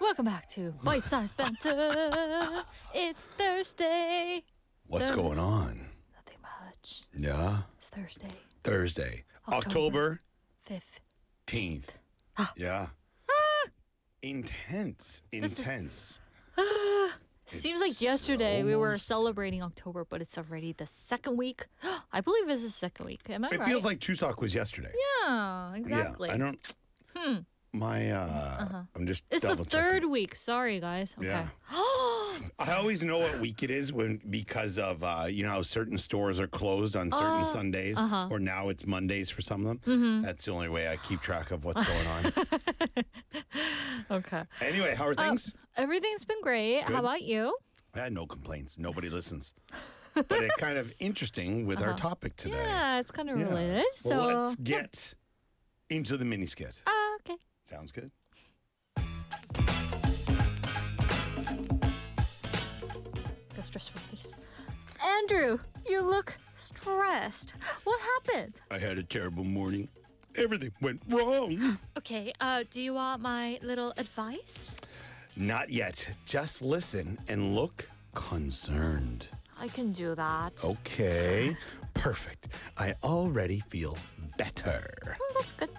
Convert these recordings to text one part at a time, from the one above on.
Welcome back to Bite Size Banter. It's Thursday. What's going on? Nothing much. Yeah. It's Thursday. Thursday. October 15th. 10th. Yeah. Intense. Seems like yesterday we were celebrating October, but it's already the second week. I believe it's the second week. Am I right? It feels like Chuseok was yesterday. Yeah, exactly. Yeah, I don't. I'm just It's the double third checking. week. Sorry, guys. Okay. Yeah. I always know what week it is because of how certain stores are closed on certain Sundays, or now it's Mondays for some of them. Mm-hmm. That's the only way I keep track of what's going on. Okay. Anyway, how are things? Everything's been great. Good. How about you? I had no complaints. Nobody listens. But it's kind of interesting with our topic today. Yeah, it's kind of Yeah. related. So Well, let's get into the mini skit. okay. Sounds good. Go stressful face. Andrew, you look stressed. What happened? I had a terrible morning. Everything went wrong. Okay, do you want my little advice? Not yet. Just listen and look concerned. I can do that. Okay. Perfect. I already feel better. That's good.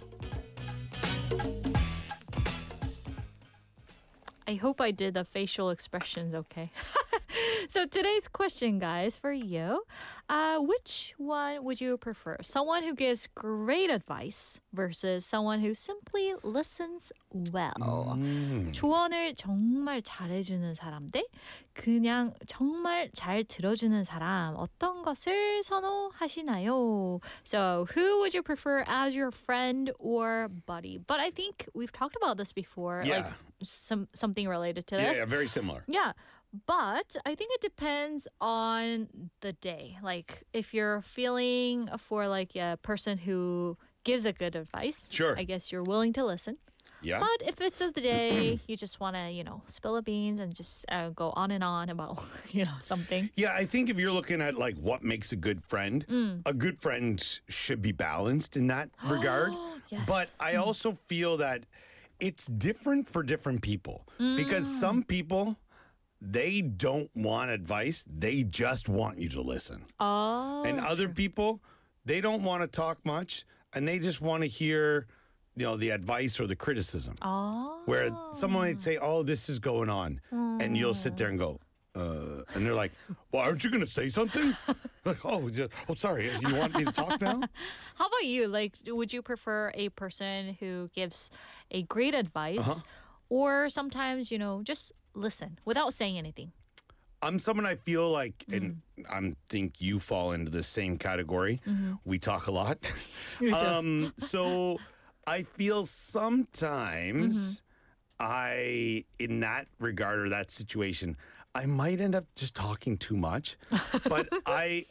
I hope I did the facial expressions okay. So today's question, guys, for you. Which one would you prefer? Someone who gives great advice versus someone who simply listens well. 조언을 정말 잘해주는 사람 대 그냥 정말 잘 들어주는 사람. 어떤 것을 선호하시나요? So who would you prefer as your friend or buddy? But I think we've talked about this before. Yeah. Like something related to Yeah, this. yeah, very similar. Yeah, but I think it depends on the day. Like if you're feeling for like a person who gives a good advice, Sure. I guess you're willing to listen. Yeah. But if it's of the day, you just want to, spill the beans and just go on and on about, something. Yeah, I think if you're looking at like what makes a good friend should be balanced in that regard. Yes. But I also feel that it's different for different people because some people, they don't want advice. They just want you to listen. Oh. And other people, they don't want to talk much and they just want to hear, the advice or the criticism. Oh. Where someone might say, oh, this is going on. And you'll sit there and go, and they're like, well, aren't you going to say something? Like, sorry. You want me to talk now? How about you? Like, would you prefer a person who gives a great advice or sometimes, just listen without saying anything? I'm someone I feel like, and I think you fall into the same category. We talk a lot. So I feel sometimes in that regard or that situation, I might end up just talking too much. But I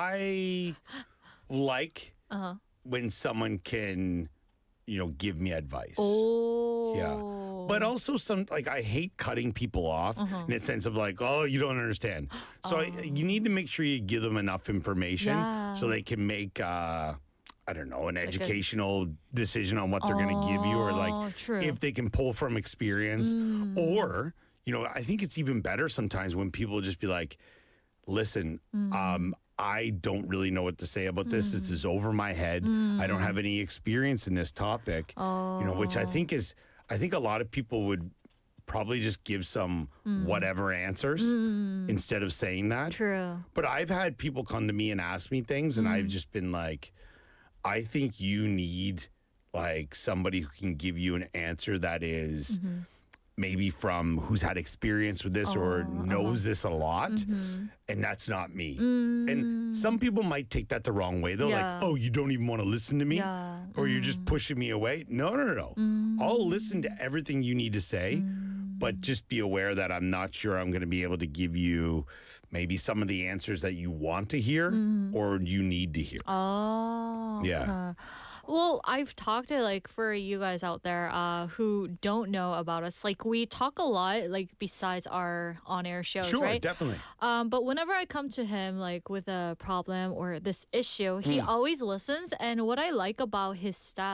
like when someone can, give me advice. Oh. Yeah. But also I hate cutting people off in a sense of like, oh, you don't understand. So you need to make sure you give them enough information so they can make, an educational decision on what they're going to give you or like true. if they can pull from experience or, I think it's even better sometimes when people just be like, listen, I don't really know what to say about this. This is over my head. I don't have any experience in this topic, which I think a lot of people would probably just give some whatever answers instead of saying that. True. But I've had people come to me and ask me things and I've just been like, I think you need like somebody who can give you an answer that is maybe from who's had experience with this or knows this a lot. And that's not me. And some people might take that the wrong way. They're like, oh, you don't even want to listen to me? Yeah. Or you're just pushing me away? No. I'll listen to everything you need to say, but just be aware that I'm not sure I'm going to be able to give you maybe some of the answers that you want to hear or you need to hear. Oh. Yeah. Well, I've talked to like for you guys out there who don't know about us, like we talk a lot, like besides our on-air shows, Sure, right? definitely. But whenever I come to him like with a problem or this issue, he always listens. And what I like about his style